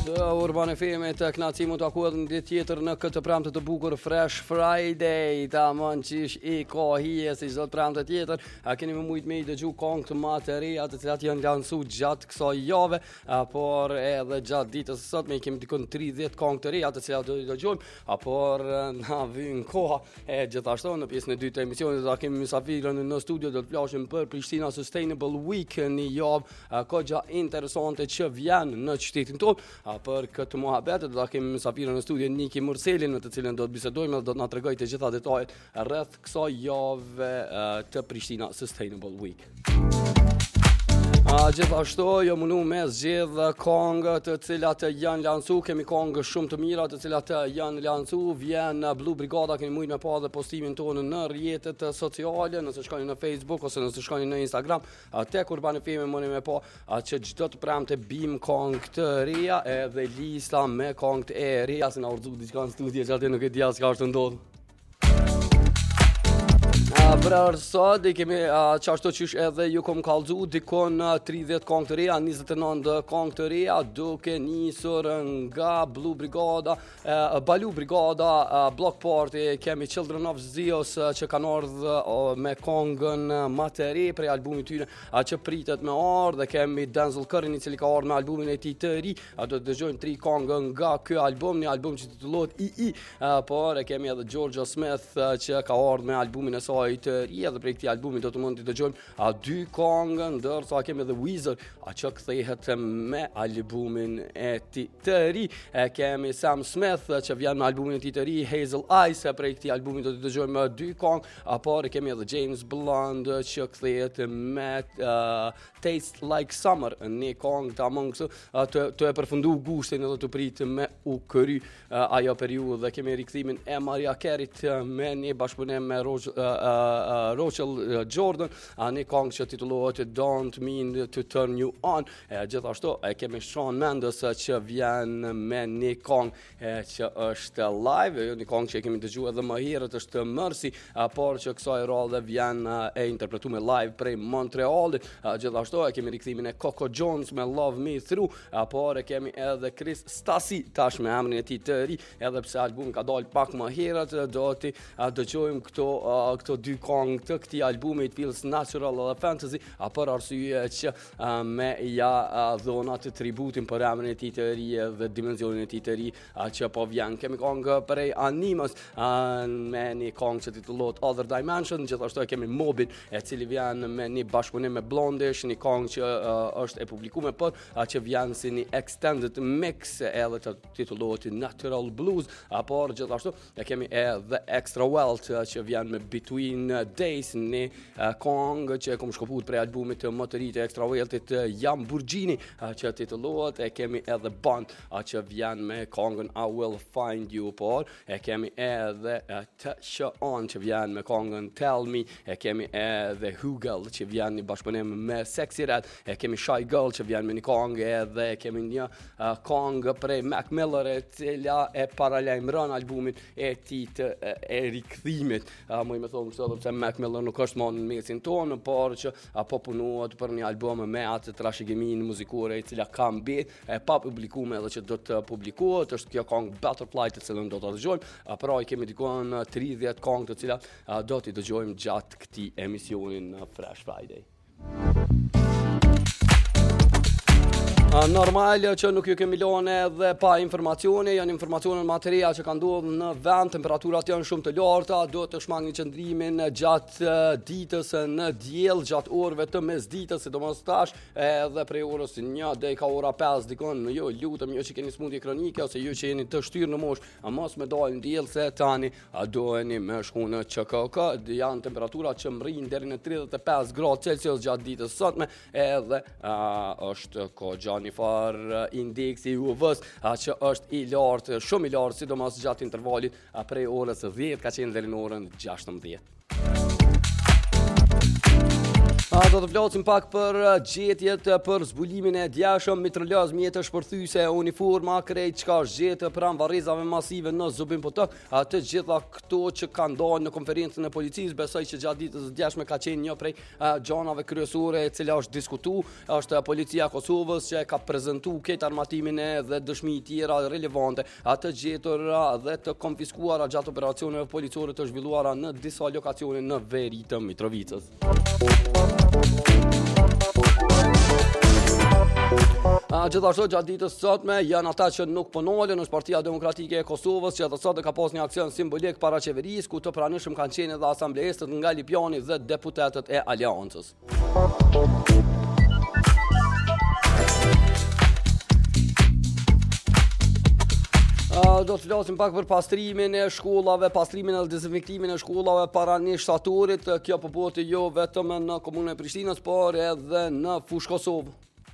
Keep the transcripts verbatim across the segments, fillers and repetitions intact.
Të Urban F M të knaqësi mund të akuat në ditë tjetër në këtë premte të bukur Fresh Friday. Ta mën qish i ka hije si çdo premte tjetër. A keni më mujt me i dëgju këngë të më të reja të cilat janë lansu gjatë kësaj jave, por edhe gjatë ditës së sotme kemi dikon tridhjetë këngë të reja të cilat do i dëgjojmë, por na vjen koha e gjithashtu në pjesën e dytë të emisionit do kemi mysafirën në studio, do të flasim për Prishtina Sustainable Week, një javë goxha interesante që vjen në qytetin tonë. Për këtë muhabet do ta kemi mysafirën në studio Niki Murselin, me të cilën do të bisedojmë dhe do të na tregojë të gjitha detajet rreth kësaj jave të Prishtina Sustainable Week. A, gjithashtu jo mundu me zgjedh këngë të cilat janë lansu, kemi këngë shumë të mira të cilat janë lansu, vjen Blue Brigada, kemi mujt me pa dhe postimin tonë në rrjetet sociale, nëse shkoni në Facebook ose nëse shkoni në Instagram, tek Urban F M mundi me pa që çdo të premte bim këngë të reja edhe lista me këngë të reja, se na urdhë diçka në studio që atë nuk e di as ka është ndodhur. Për sot i kemi çashtu qysh edhe ju kom kallëzu dikon tridhjetë këngë të reja, njëzet e nëntë këngë të reja, duke nisur nga Blue Brigada, Balu Brigada, Block Party, kemi Children of Zeus që kanë ardhur me këngën më të re prej albumit tyre që pritet me ardhur, dhe kemi Denzel Curry i cili ka ardhur me albumin e tij të ri. Do të dëgjojmë tri këngë nga ky album, një album që titullohet I I, por e kemi edhe Georgia Smith që ka ardhur me albumin e saj të ri, edhe prej këtij albumi do të mund të dëgjojmë a dy këngë, ndërsa kemi edhe Weezer a që kthehet me albumin e tij të ri. E kemi Sam Smith që vjen me albumin e tij të ri Hazel Eyes, prej këtij albumi do të dëgjojmë dy këngë, por kemi edhe James Blunt që kthehet me uh, Taste Like Summer, një këngë tamam kështu të të e përfundu gushtin edhe të prit me u kry uh, ajo periudhë. Dhe kemi rikthimin e Mariah Carey-t me një bashkëpunim me Roger uh, uh, Uh, Rochelle Jordan, uh, një këngë që titullohet Don't Mean to Turn You On. E, gjithashtu e kemi Shawn Mendes që vjen me një këngë që është live, një këngë që e kemi dëgjuar edhe më herët është Mercy, uh, por që kësaj radhe vjen uh, e interpretuar live prej Montrealit. Uh, gjithashtu e kemi rikthimin e Coco Jones me Love Me Through, uh, por e kemi edhe Chris Stasi tash me emrin e tij të ri, edhe pse albumi ka dalë pak më herët, do të uh, dëgjojmë këto uh, këto dy këngë të këtij albumi It Feels Natural dhe Fantasy, a për arsye që uh, me ja uh, dhona të tributin për emrin e tij të ri dhe dimensionin e tij të ri uh, që po vjen. Kemi këngë prej Animas uh, me një këngë që titullohet Other Dimension, gjithashtu kemi Mobin e cili vjen me një bashkëpunim me Blondish, një këngë që uh, është e publikuar por uh, që vjen si një extended mix edhe të titullohet Natural Blues, uh, por gjithashtu e kemi edhe Extra Wealth uh, që vjen me Between Days, një uh, këngë që e kom shkoput prej albumit të më të ri të Extra Wealth-it uh, Lamborghini uh, që titullohet. E kemi edhe Bond uh, që vjen me këngën I Will Find You, por e kemi edhe uh, Tasha On që vjen me këngën Tell Me, e kemi edhe Hugel që vjen një bashkëpunim me Sexy Red, e kemi Shy Girl që vjen me një këngë, edhe e kemi një uh, këngë prej Mac Miller e cila e paralajmëron albumin e tij të uh, e rikthimit. Uh, më i më thonë kështu se Mac Miller nuk është më në mesin tonë, por që apo punohet për një album me atë trashëgimin muzikore e cila ka mbet e pa publikuar edhe që do të publikohet, është kjo këngë Butterfly të cilën do ta dëgjojmë. Pra i kemi dikon tridhjetë këngë të cilat do t'i dëgjojmë gjatë këtij emisioni në Fresh Friday. Normal që nuk ju kemi lënë edhe pa informacione, janë informacione materiale që kanë ndodhur në vend, temperaturat janë shumë të larta, do të shmangni qëndrimin gjatë ditës në diell, gjatë orëve të mesditës, sidomos tash, edhe prej orës një deri ka ora pesë dikon, ju lutem ju që keni smundje kronike ose ju që jeni të shtyrë në moshë, mos me dalë në diell se tani doheni me shku në Q K K, janë temperatura që mrin deri në tridhjetë e pesë gradë Celsius gjatë ditës sotme, edhe a, është kohë një farë indeksi U V-s që është i lartë, shumë i lartë, sidomos gjatë intervalit prej orës dhjetë ka qenë deri në orën gjashtëmbëdhjetë. A, do të flasim pak për gjetjet për zbulimin e djeshëm, mitraljez, mjete shpërthyese, uniforma, krejt çka është gjetë pranë varrezave masive në Zubin Potok. Të gjitha këto që kanë dalë në konferencën e policisë, besoj që gjatë ditës së djeshme ka qenë një prej gjanave kryesore e cila është diskutuar, është policia e Kosovës që ka prezantuar këtë armatimin e dhe dëshmi tjera relevante, të gjetura dhe të konfiskuara gjatë operacioneve policore të zhvilluara në disa lokacione në veri të Mitrovicës. Gjithashtu gjatë ditës sotme janë ata që nuk po nolën, është Partia Demokratike e Kosovës që edhe sot ka pas një aksion simbolik para qeverisë ku të pranishëm kanë qenë edhe asambleistët nga Lipjani dhe deputetët e Aleancës. Do të flasim pak për pastrimin e shkollave, pastrimin e dezinfektimin e shkollave para një shtatorit. Kjo po bëhet jo vetëm në komunën e Prishtinës, por edhe në fushë Kosovë.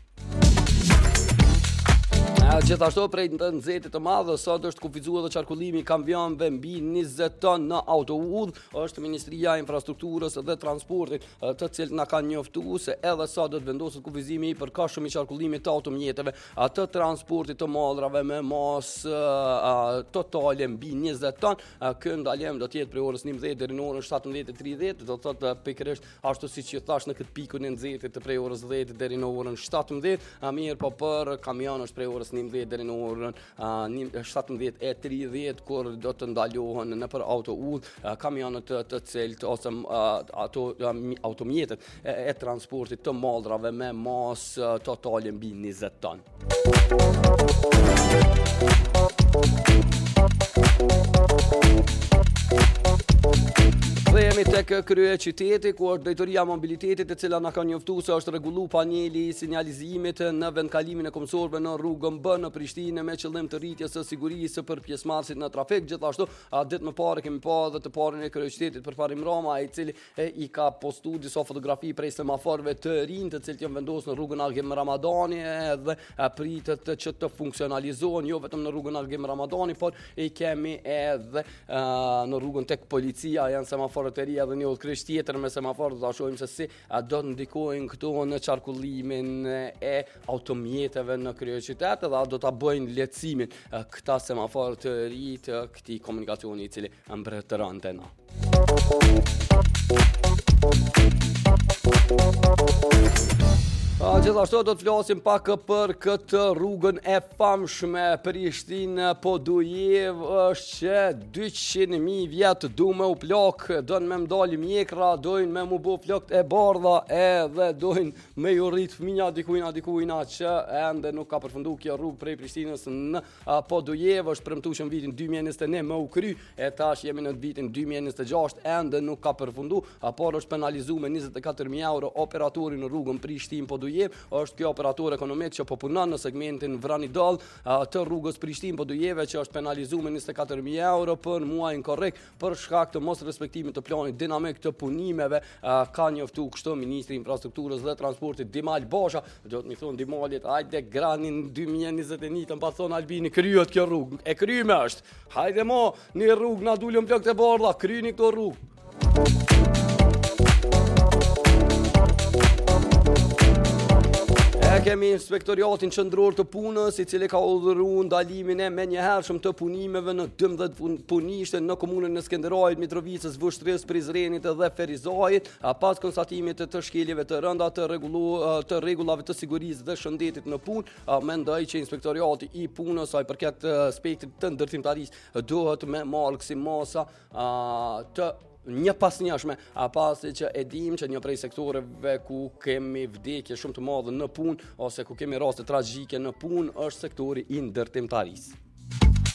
Gjithashtu prej të nxehtit të madh sot është kufizuar dhe qarkullimi i kamionëve mbi njëzet ton në autoudhë. Është Ministria e Infrastrukturës dhe Transportit, të cilët na kanë njoftuar se edhe sot do të vendoset kufizimi i përkohshëm i qarkullimit të automjeteve, të transportit të mollrave me masë totale mbi njëzet ton. Ky ndalim do të jetë prej orës njëmbëdhjetë deri në orën shtatëmbëdhjetë e tridhjetë, do të thotë pikërisht ashtu siç ju thash në këtë pikun e nxehtit të prej orës dhjetë deri në orën shtatëmbëdhjetë, mirë po për kamion është prej orës njëmbëdhjetë deri në orën shtatëmbëdhjetë e tridhjetë kur do të ndalohen nëpër autoudhë kamionët të cilët ose ato automjetet e transportit të mollrave me masë totale mbi njëzet ton. Kthehemi tek krye qyteti ku është drejtoria e mobilitetit e cila na ka njoftuar se është rregulluar paneli i sinjalizimit në vendkalimin e komisorëve në rrugën B në Prishtinë me qëllim të rritjes së sigurisë për pjesëmarrësit në trafik. Gjithashtu, ditë më parë kemi pa edhe të parën e krye qytetit përparim Rama, i cili i ka postuar disa fotografi prej semaforëve të rinj të cilët janë vendosur në rrugën Agim Ramadani dhe pritet që të funksionalizohen jo vetëm në rrugën Agim Ramadani, por i kemi edhe në rrugën tek policia janë semaforë të ri edhe një udhkryq tjetër me semafor, do ta shohim se si do të ndikojnë këto në qarkullimin e automjeteve në kryeqytet dhe do ta bëjnë lehtësimin këta semafor të ri të këtij komunikacioni i cili mbretëronte na. Gjithashtu do të flasim pak për këtë rrugën e famshme Prishtinë Podujev, është që dyqind mijë vjet du me u plak, don me mdali mjekra, dojnë me mu bo flokët e bardha edhe dojnë me ju rrit fëmija dikujna dikujna që ende nuk ka përfundu kjo rrugë prej Prishtinës në Podujev, është premtuar në vitin dy mijë e njëzet e një me u kry, e tash jemi në vitin dy mijë e njëzet e gjashtë ende nuk ka përfundu, por është penalizuar me njëzet e katër mijë euro operatori në rrugën Prishtinë Podujev. Është kjo operator ekonomik që po punon në segmentin Vranidall të rrugës Prishtinë Podujeve që është penalizuar me njëzet e katër mijë euro për muajin korrekt për shkak të mos respektimit të planit dinamik të punimeve. Ka njoftuar kështu ministri i infrastrukturës dhe transportit Dimal Basha. Do të më thonë Dimalit, hajde granin dy mijë e njëzet e një të mba thon Albini kryhet kjo rrugë. E kryme është. Hajde mo, një rrugë na dulën flokët e bardha, kryeni këto rrugë. Kemi inspektoriatin qendror të punës, i cili ka udhëruar ndalimin e menjëhershëm të punimeve në dymbëdhjetë punishte në komunën e Skënderajit, Mitrovicës, Vushtrisë, Prizrenit dhe Ferizajit, pas konstatimit të shkeljeve të rënda të të rregullave të sigurisë dhe shëndetit në punë. Mendoj që inspektoriati i punës sa i përket spektrit të ndërtimtarisë duhet me marrë kësi masa të një pas njëshme, pasi që e dim që një prej sektoreve ku kemi vdekje shumë të madhe në punë ose ku kemi raste tragjike në punë është sektori i ndërtimtarisë.